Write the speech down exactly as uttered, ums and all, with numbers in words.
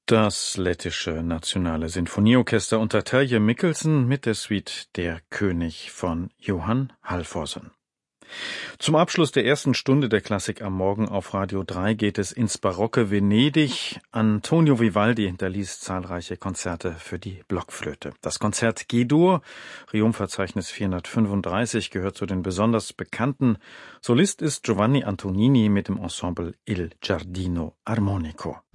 Das lettische Nationale Sinfonieorchester unter Terje Mikkelsen mit der Suite Der König von Johann Halvorsen. Zum Abschluss der ersten Stunde der Klassik am Morgen auf Radio drei geht es ins barocke Venedig. Antonio Vivaldi hinterließ zahlreiche Konzerte für die Blockflöte. Das Konzert G-Dur, Triumphverzeichnis vierhundertfünfunddreißig, gehört zu den besonders bekannten. Solist ist Giovanni Antonini mit dem Ensemble Il Giardino Armonico.